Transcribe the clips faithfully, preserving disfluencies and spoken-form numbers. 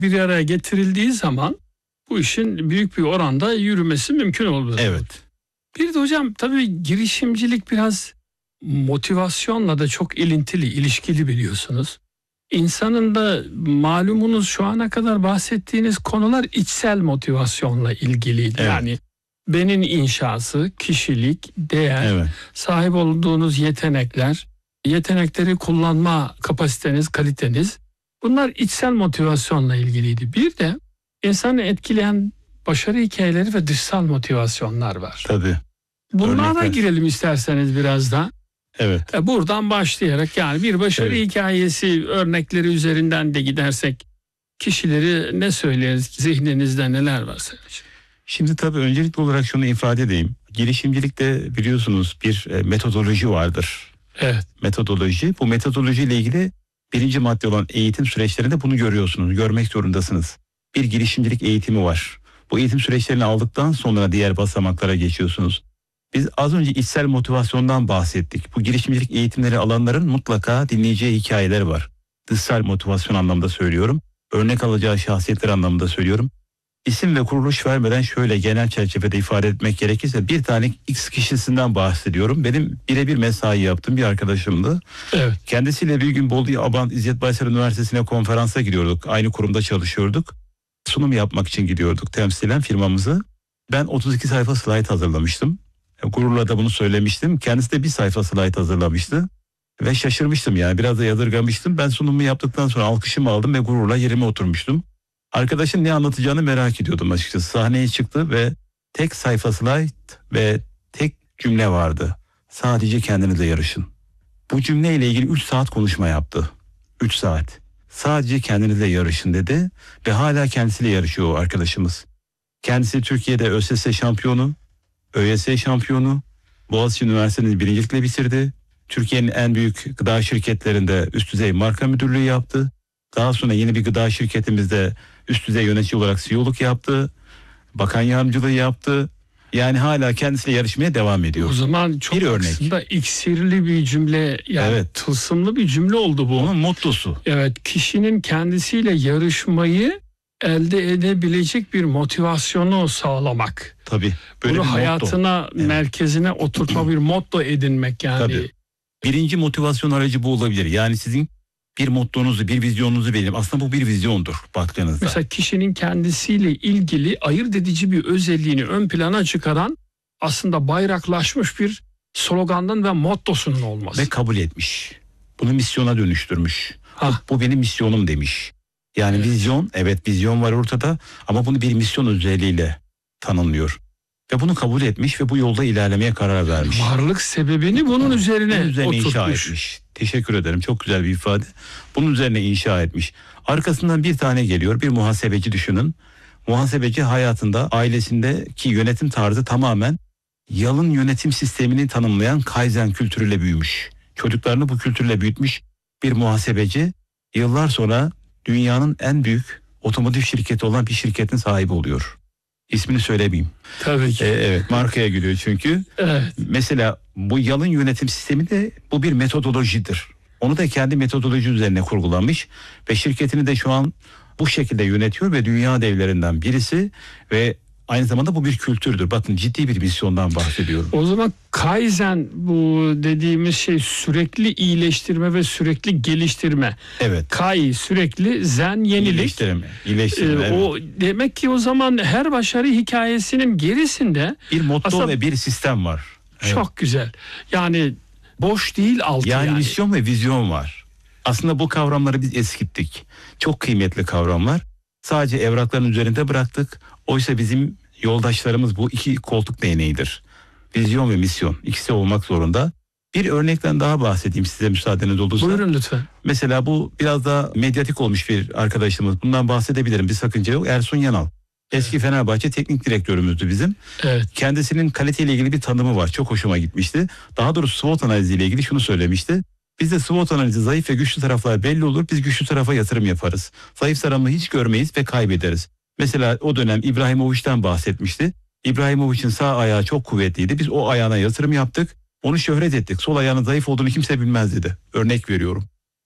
bir araya getirildiği zaman bu işin büyük bir oranda yürümesi mümkün olur. Evet. Bir de hocam tabii girişimcilik biraz motivasyonla da çok ilintili, ilişkili biliyorsunuz. İnsanın da malumunuz şu ana kadar bahsettiğiniz konular içsel motivasyonla ilgiliydi. Evet. Yani benim inşası, kişilik, değer, Evet. sahip olduğunuz yetenekler, yetenekleri kullanma kapasiteniz, kaliteniz, bunlar içsel motivasyonla ilgiliydi. Bir de insanı etkileyen başarı hikayeleri ve dışsal motivasyonlar var. Tabii. Bunlara Örnekler. girelim isterseniz biraz da. Evet. E, Buradan başlayarak yani bir başarı Evet. hikayesi örnekleri üzerinden de gidersek kişileri ne söyleriz? Zihninizde neler var senin için? Şimdi tabii öncelikli olarak şunu ifade edeyim. Girişimcilikte biliyorsunuz bir e, metodoloji vardır. Evet. Metodoloji. Bu metodolojiyle ilgili birinci madde olan eğitim süreçlerinde bunu görüyorsunuz. Görmek zorundasınız. Bir girişimcilik eğitimi var. Bu eğitim süreçlerini aldıktan sonra diğer basamaklara geçiyorsunuz. Biz az önce içsel motivasyondan bahsettik. Bu girişimcilik eğitimleri alanların mutlaka dinleyeceği hikayeler var. Dışsal motivasyon anlamında söylüyorum. Örnek alacağı şahsiyetler anlamında söylüyorum. İsim ve kuruluş vermeden şöyle genel çerçevede ifade etmek gerekirse bir tane X kişisinden bahsediyorum. Benim birebir mesai yaptığım bir arkadaşımdı. Evet. Kendisiyle bir gün Bolu Abant İzzet Baysal Üniversitesi'ne konferansa gidiyorduk. Aynı kurumda çalışıyorduk. Sunum yapmak için gidiyorduk temsilen firmamızı. Ben otuz iki sayfa slide hazırlamıştım. Gururla da bunu söylemiştim. Kendisi de bir sayfa slide hazırlamıştı. Ve şaşırmıştım yani biraz da yadırgamıştım. Ben sunumu yaptıktan sonra alkışımı aldım ve gururla yerime oturmuştum. Arkadaşın ne anlatacağını merak ediyordum açıkçası. Sahneye çıktı ve tek sayfa slide ve tek cümle vardı. Sadece kendinizle yarışın. Bu cümleyle ilgili üç saat konuşma yaptı. üç saat. Sadece kendinizle yarışın dedi ve hala kendisiyle yarışıyor o arkadaşımız. Kendisi Türkiye'de ÖSS şampiyonu, ÖYS şampiyonu, Boğaziçi Üniversitesi'ni birincilikle bitirdi. Türkiye'nin en büyük gıda şirketlerinde üst düzey marka müdürlüğü yaptı. Daha sonra yeni bir gıda şirketimizde üst düzey yönetici olarak C E O'luk yaptı. Bakan yardımcılığı yaptı. Yani hala kendisiyle yarışmaya devam ediyor. O zaman çok bir örnek. aslında iksirli bir cümle, yani Evet. tılsımlı bir cümle oldu bu. Onun mottosu. Evet, kişinin kendisiyle yarışmayı elde edebilecek bir motivasyonu sağlamak. Tabii. Böyle Bunu bir motto. hayatına, Evet. merkezine oturtma bir motto edinmek yani. Tabii. Birinci motivasyon aracı bu olabilir. Yani sizin bir mottonuzu, bir vizyonunuzu belirleyin. Aslında bu bir vizyondur baktığınızda. Mesela kişinin kendisiyle ilgili ayırt edici bir özelliğini ön plana çıkaran aslında bayraklaşmış bir slogandan ve mottosunun olması. Ve kabul etmiş. Bunu misyona dönüştürmüş. Ha. Bu, bu benim misyonum demiş. Yani Evet. vizyon, evet vizyon var ortada ama bunu bir misyon özelliğiyle tanımlıyor. Ve bunu kabul etmiş ve bu yolda ilerlemeye karar vermiş. Varlık sebebini bunun üzerine, Bunun üzerine inşa oturtmuş. etmiş. Teşekkür ederim. Çok güzel bir ifade. Bunun üzerine inşa etmiş. Arkasından bir tane geliyor. Bir muhasebeci düşünün. Muhasebeci hayatında ailesindeki yönetim tarzı tamamen yalın yönetim sistemini tanımlayan Kaizen kültürüyle büyümüş. Çocuklarını bu kültürle büyütmüş bir muhasebeci yıllar sonra dünyanın en büyük otomotiv şirketi olan bir şirketin sahibi oluyor. İsmini söylemeyeyim. Tabii ki. Ee, evet, markaya giriyor çünkü. Evet. Mesela bu yalın yönetim sistemi de bu bir metodolojidir. Onu da kendi metodoloji üzerine kurgulamış ve şirketini de şu an bu şekilde yönetiyor ve dünya devlerinden birisi ve aynı zamanda bu bir kültürdür. Bakın ciddi bir misyondan bahsediyorum. O zaman Kaizen bu dediğimiz şey sürekli iyileştirme ve sürekli geliştirme. Evet. Kai sürekli, zen yenilik. İyileştirme. İyileştirme, Ee, evet. O demek ki o zaman her başarı hikayesinin gerisinde Bir motto aslında ve bir sistem var. Evet. çok güzel. Yani boş değil altı Yani, yani. misyon ve vizyon var. Aslında bu kavramları biz eskittik. Çok kıymetli kavramlar. Sadece evrakların üzerinde bıraktık. Oysa bizim yoldaşlarımız bu iki koltuk değneğidir. Vizyon ve misyon. İkisi olmak zorunda. Bir örnekten daha bahsedeyim size müsaadeniz olursa. Buyurun lütfen. Mesela bu biraz daha medyatik olmuş bir arkadaşımız. Bundan bahsedebilirim. Bir sakınca yok. Ersun Yanal. Eski Fenerbahçe teknik direktörümüzdü bizim. Evet. Kendisinin kaliteyle ilgili bir tanımı var. Çok hoşuma gitmişti. Daha doğrusu SWOT analiziyle ilgili şunu söylemişti. Bizde SWOT analizi zayıf ve güçlü taraflar belli olur. Biz güçlü tarafa yatırım yaparız. Zayıf tarafını hiç görmeyiz ve kaybederiz. Mesela o dönem İbrahimovic'den bahsetmişti. İbrahimovic'in sağ ayağı çok kuvvetliydi. Biz o ayağına yatırım yaptık. Onu şöhret ettik. Sol ayağının zayıf olduğunu kimse bilmez dedi. Örnek veriyorum.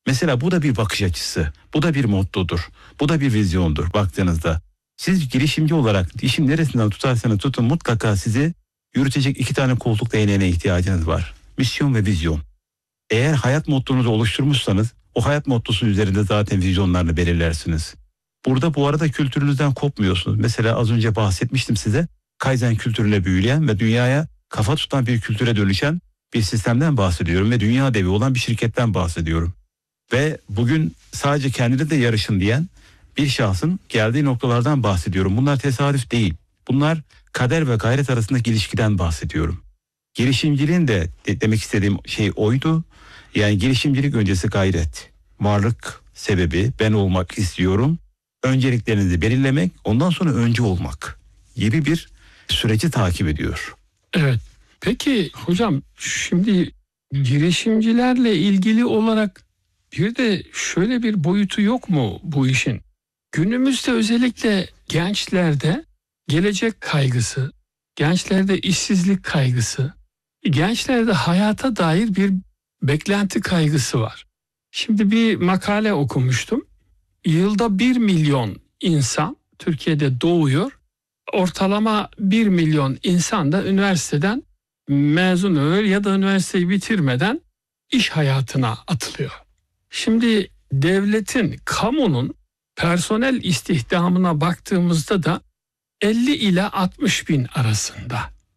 Mesela bu da bir bakış açısı. Bu da bir mottodur. Bu da bir vizyondur baktığınızda. Siz girişimci olarak işin neresinden tutarsanız tutun mutlaka sizi yürütecek iki tane koltuk değneğine ihtiyacınız var. Misyon ve vizyon. Eğer hayat mottonuzu oluşturmuşsanız o hayat mottosu üzerinde zaten vizyonlarını belirlersiniz. Burada bu arada kültürünüzden kopmuyorsunuz. Mesela az önce bahsetmiştim size. Kaizen kültürüne büyüleyen ve dünyaya kafa tutan bir kültüre dönüşen bir sistemden bahsediyorum ve dünya devi olan bir şirketten bahsediyorum. Ve bugün sadece kendine de yarışın diyen bir şahsın geldiği noktalardan bahsediyorum. Bunlar tesadüf değil. Bunlar kader ve gayret arasındaki ilişkiden bahsediyorum. Girişimciliğin de, de demek istediğim şey oydu. Yani girişimcilik öncesi gayret, varlık sebebi, ben olmak istiyorum. Önceliklerinizi belirlemek, ondan sonra önce olmak gibi bir süreci takip ediyor. Evet. Peki hocam, şimdi girişimcilerle ilgili olarak bir de şöyle bir boyutu yok mu bu işin? Günümüzde özellikle gençlerde gelecek kaygısı, gençlerde işsizlik kaygısı, gençlerde hayata dair bir beklenti kaygısı var. Şimdi bir makale okumuştum. Yılda bir milyon insan Türkiye'de doğuyor. Ortalama bir milyon insan da üniversiteden mezun oluyor ya da üniversiteyi bitirmeden iş hayatına atılıyor. Şimdi devletin, kamunun personel istihdamına baktığımızda da elli ila altmış bin arasında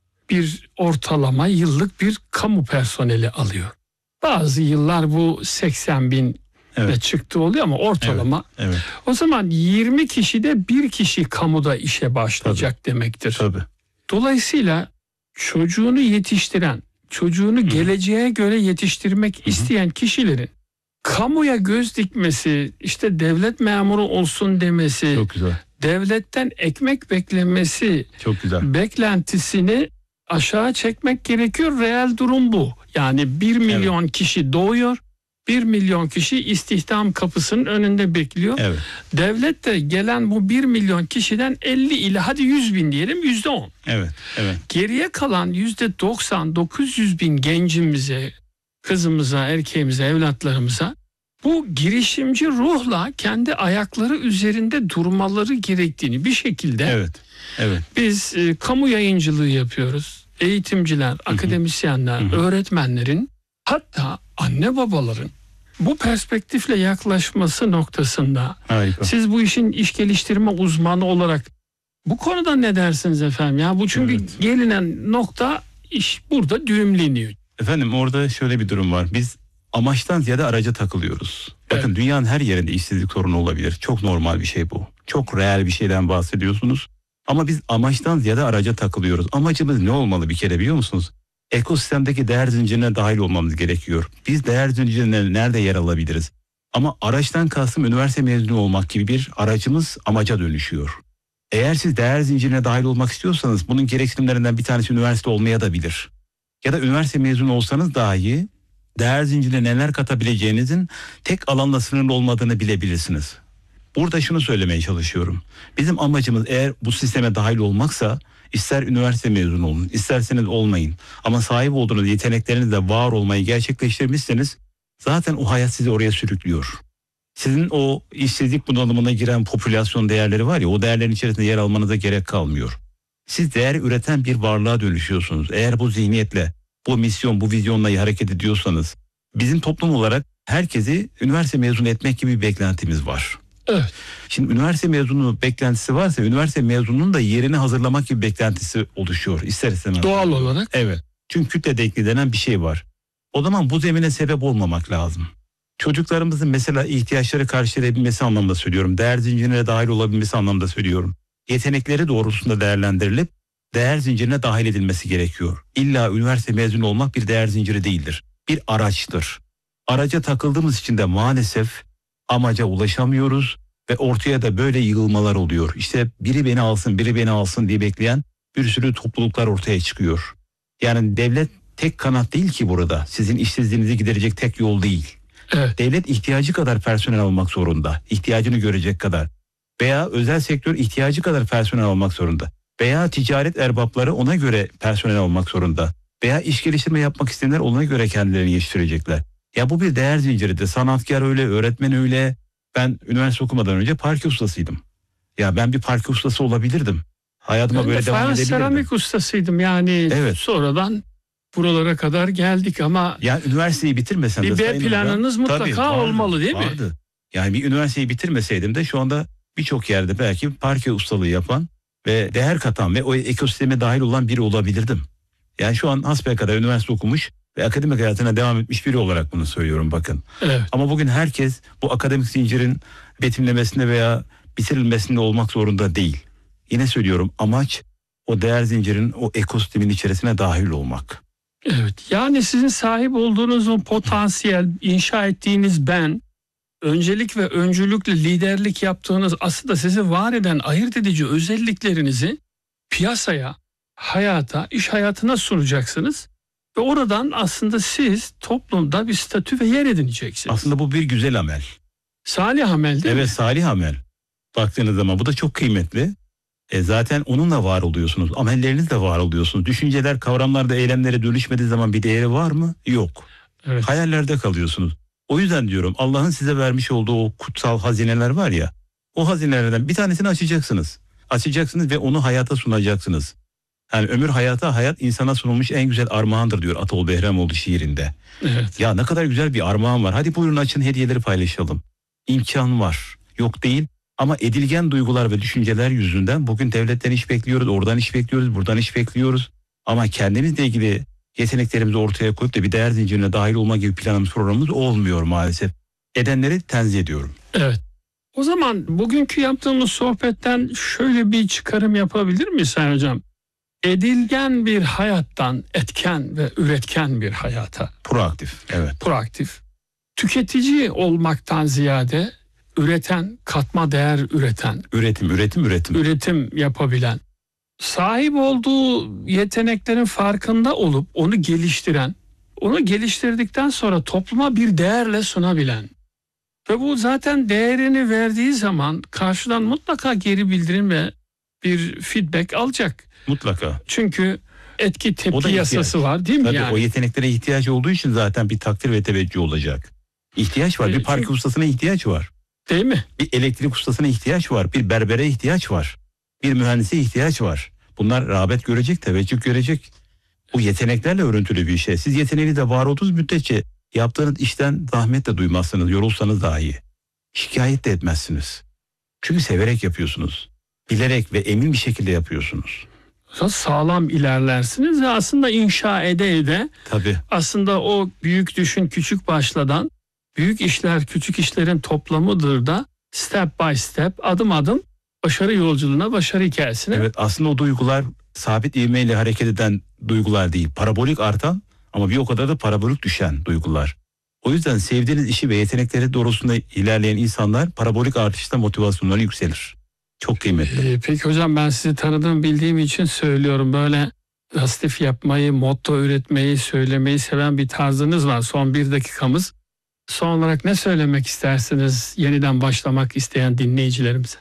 bir ortalama yıllık bir kamu personeli alıyor. Bazı yıllar bu seksen bin Evet. çıktı oluyor ama ortalama. Evet, evet. O zaman yirmi kişide bir kişi kamuda işe başlayacak Tabii. demektir. Tabii. Dolayısıyla çocuğunu yetiştiren, çocuğunu Hı. geleceğe göre yetiştirmek Hı. isteyen kişilerin kamuya göz dikmesi, işte devlet memuru olsun demesi, Çok güzel. devletten ekmek beklemesi, Çok güzel. beklentisini aşağı çekmek gerekiyor. Reel durum bu. Yani bir milyon evet. kişi doğuyor. Bir milyon kişi istihdam kapısının önünde bekliyor. Evet. Devlet de gelen bu bir milyon kişiden elli ile hadi yüz bin diyelim yüzde on. Evet, evet. Geriye kalan yüzde doksan dokuz yüz bin gencimize, kızımıza, erkeğimize, evlatlarımıza bu girişimci ruhla kendi ayakları üzerinde durmaları gerektiğini bir şekilde evet, evet. biz e, kamu yayıncılığı yapıyoruz. Eğitimciler, Hı-hı. akademisyenler, Hı-hı. öğretmenlerin, hatta anne babaların bu perspektifle yaklaşması noktasında Harika. Siz bu işin iş geliştirme uzmanı olarak bu konuda ne dersiniz efendim? Ya bu çünkü evet. gelinen nokta iş burada düğümleniyor. Efendim orada şöyle bir durum var. Biz amaçtan ziyade araca takılıyoruz. Bakın evet. dünyanın her yerinde işsizlik sorunu olabilir. Çok normal bir şey bu. Çok reel bir şeyden bahsediyorsunuz. Ama biz amaçtan ziyade araca takılıyoruz. Amacımız ne olmalı bir kere biliyor musunuz? Ekosistemdeki değer zincirine dahil olmamız gerekiyor. Biz değer zincirine nerede yer alabiliriz? Ama araçtan kastım üniversite mezunu olmak gibi bir aracımız amaca dönüşüyor. Eğer siz değer zincirine dahil olmak istiyorsanız bunun gereksinimlerinden bir tanesi üniversite olmaya da bilir. Ya da üniversite mezunu olsanız dahi değer zincirine neler katabileceğinizin tek alanla sınırlı olmadığını bilebilirsiniz. Burada şunu söylemeye çalışıyorum. Bizim amacımız eğer bu sisteme dahil olmaksa ister üniversite mezunu olun, isterseniz olmayın. Ama sahip olduğunuz yeteneklerinizle var olmayı gerçekleştirmişseniz zaten o hayat sizi oraya sürüklüyor. Sizin o işsizlik bunalımına giren popülasyon değerleri var ya, o değerlerin içerisinde yer almanıza gerek kalmıyor. Siz değer üreten bir varlığa dönüşüyorsunuz. Eğer bu zihniyetle, bu misyon, bu vizyonla hareket ediyorsanız, bizim toplum olarak herkesi üniversite mezunu etmek gibi bir beklentimiz var. Evet. Şimdi üniversite mezunu beklentisi varsa üniversite mezununun da yerini hazırlamak gibi beklentisi oluşuyor ister istemez. Doğal olarak. Evet. Çünkü kütle denkliği denen bir şey var. O zaman bu zemine sebep olmamak lazım. Çocuklarımızın mesela ihtiyaçları karşılayabilmesi anlamda söylüyorum. Değer zincirine dahil olabilmesi anlamda söylüyorum. Yetenekleri doğrultusunda değerlendirilip değer zincirine dahil edilmesi gerekiyor. İlla üniversite mezunu olmak bir değer zinciri değildir. Bir araçtır. Araca takıldığımız için de maalesef amaca ulaşamıyoruz ve ortaya da böyle yığılmalar oluyor. İşte biri beni alsın, biri beni alsın diye bekleyen bir sürü topluluklar ortaya çıkıyor. Yani devlet tek kanat değil ki burada. Sizin işsizliğinizi giderecek tek yol değil. Evet. Devlet ihtiyacı kadar personel almak zorunda. İhtiyacını görecek kadar. Veya özel sektör ihtiyacı kadar personel almak zorunda. Veya ticaret erbapları ona göre personel almak zorunda. Veya iş geliştirme yapmak isteyenler ona göre kendilerini yetiştirecekler. Ya bu bir değer zinciridir. Sanatkar öyle, öğretmen öyle. Ben üniversite okumadan önce parke ustasıydım. Ya ben bir parke ustası olabilirdim. Hayatıma Ben de böyle devam fayans edebilirdim. seramik ustasıydım yani. Evet. Sonradan buralara kadar geldik ama Yani üniversiteyi bitirmesem de bir B Sayın Hocam, planınız mutlaka tabii, vardı, olmalı değil mi? vardı. Yani bir üniversiteyi bitirmeseydim de şu anda birçok yerde belki parke ustalığı yapan ve değer katan ve o ekosisteme dahil olan biri olabilirdim. Yani şu an hasbelkader üniversite okumuş ve akademik hayatına devam etmiş biri olarak bunu söylüyorum bakın. Evet. Ama bugün herkes bu akademik zincirin betimlemesinde veya bitirilmesinde olmak zorunda değil. Yine söylüyorum, amaç o değer zincirin o ekosistemin içerisine dahil olmak. Evet. Yani sizin sahip olduğunuz o potansiyel, inşa ettiğiniz ben, öncelik ve öncülükle liderlik yaptığınız, aslında sizi var eden ayırt edici özelliklerinizi piyasaya, hayata, iş hayatına sunacaksınız. Ve oradan aslında siz toplumda bir statü ve yer edineceksiniz. Aslında bu bir güzel amel. Salih amel değil Evet, mi? salih amel. Baktığınız zaman bu da çok kıymetli. E zaten onunla var oluyorsunuz. Amellerinizle var oluyorsunuz. Düşünceler, kavramlarda, eylemlere dönüşmediği zaman bir değeri var mı? Yok. Evet. Hayallerde kalıyorsunuz. O yüzden diyorum, Allah'ın size vermiş olduğu o kutsal hazineler var ya, o hazinelerden bir tanesini açacaksınız. Açacaksınız ve onu hayata sunacaksınız. Yani ömür hayata, hayat insana sunulmuş en güzel armağandır diyor Atol Behramoğlu şiirinde. Evet. Ya ne kadar güzel bir armağan var. Hadi buyurun açın, hediyeleri paylaşalım. İmkan var. Yok değil. Ama edilgen duygular ve düşünceler yüzünden bugün devletten iş bekliyoruz, oradan iş bekliyoruz, buradan iş bekliyoruz. Ama kendimizle ilgili yeteneklerimizi ortaya koyup da bir değer zincirine dahil olma gibi planımız, programımız olmuyor maalesef. Edenleri tenzih ediyorum. Evet. O zaman bugünkü yaptığımız sohbetten şöyle bir çıkarım yapabilir miyiz Sayın Hocam? Edilgen bir hayattan etken ve üretken bir hayata, Proaktif, evet. proaktif, tüketici olmaktan ziyade üreten, katma değer üreten, Üretim, üretim, üretim. üretim yapabilen, sahip olduğu yeteneklerin farkında olup onu geliştiren, onu geliştirdikten sonra topluma bir değerle sunabilen ve bu zaten değerini verdiği zaman karşıdan mutlaka geri bildirim ve bir feedback alacak. Mutlaka. Çünkü etki O da tepki ihtiyaç. yasası var değil mi Tabii yani? o yeteneklere ihtiyaç olduğu için zaten bir takdir ve teveccüh olacak. İhtiyaç var. E, Bir parke çünkü- ustasına ihtiyaç var. Değil mi? Bir elektrik ustasına ihtiyaç var. Bir berbere ihtiyaç var. Bir mühendise ihtiyaç var. Bunlar rağbet görecek, teveccüh görecek. Bu yeteneklerle örüntülü bir şey. Siz yeteneği de var olduğunuz müddetçe yaptığınız işten zahmet de duymazsınız. Yorulsanız dahi. Şikayet de etmezsiniz. Çünkü severek yapıyorsunuz. Bilerek ve emin bir şekilde yapıyorsunuz. Sağlam ilerlersiniz ve aslında inşa ede ede Tabii. aslında o büyük düşün küçük başladan büyük işler küçük işlerin toplamıdır da step by step, adım adım başarı yolculuğuna, başarı hikayesine. Evet, aslında o duygular sabit ivmeyle hareket eden duygular değil. Parabolik artan ama bir o kadar da parabolik düşen duygular. O yüzden sevdiğiniz işi ve yetenekleri doğrusunda ilerleyen insanlar parabolik artışta motivasyonları yükselir. Çok kıymetli. Ee, peki hocam, ben sizi tanıdığım bildiğim için söylüyorum, böyle pozitif yapmayı, motto üretmeyi, söylemeyi seven bir tarzınız var. Son bir dakikamız. Son olarak ne söylemek istersiniz yeniden başlamak isteyen dinleyicilerimize?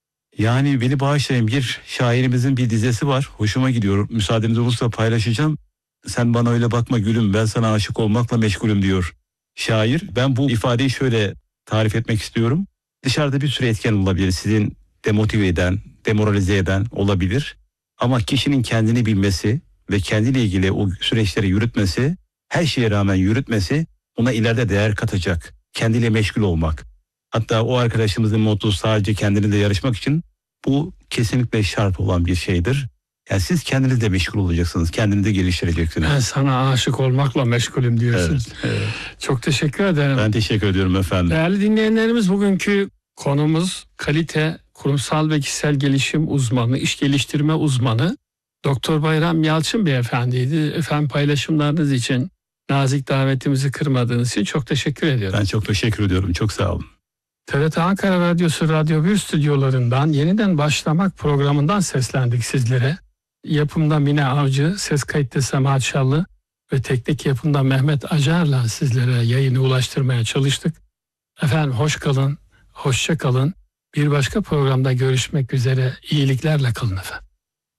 Yani beni bağışlayın, bir şairimizin bir dizesi var. Hoşuma gidiyor. Müsaadeniz olursa paylaşacağım. Sen bana öyle bakma gülüm, ben sana aşık olmakla meşgulüm diyor şair. Ben bu ifadeyi şöyle tarif etmek istiyorum. Dışarıda bir sürü etken olabilir. Sizin demotive eden, demoralize eden olabilir. Ama kişinin kendini bilmesi ve kendiyle ilgili o süreçleri yürütmesi, her şeye rağmen yürütmesi ona ileride değer katacak. Kendiyle meşgul olmak. Hatta o arkadaşımızın mottosu sadece kendinizle yarışmak için, bu kesinlikle şart olan bir şeydir. Yani siz kendinizle meşgul olacaksınız, kendinizi geliştireceksiniz. Ben sana aşık olmakla meşgulüm diyorsunuz. Evet, evet. Çok teşekkür ederim. Ben teşekkür ediyorum efendim. Değerli dinleyenlerimiz, bugünkü konumuz kalite, kurumsal ve kişisel gelişim uzmanı, iş geliştirme uzmanı Doktor Bayram Yalçın Beyefendiydi. Efendim, paylaşımlarınız için, nazik davetimizi kırmadığınız için çok teşekkür ediyorum. Ben çok teşekkür ediyorum. Çok sağ olun. T R T Ankara Radyosu Radyo bir stüdyolarından Yeniden Başlamak programından seslendik sizlere. Yapımda Mine Avcı, ses kayıtta Semahat Şallı ve teknik yapımda Mehmet Acar'la sizlere yayını ulaştırmaya çalıştık. Efendim, hoş kalın, hoşça kalın. Bir başka programda görüşmek üzere. İyiliklerle kalın efendim.